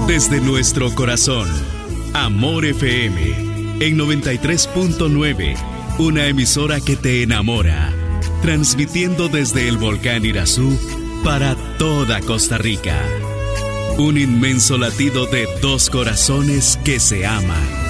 Desde nuestro corazón, Amor FM, en 93.9, una emisora que te enamora, transmitiendo desde el volcán Irazú para toda Costa Rica. Un inmenso latido de dos corazones que se aman.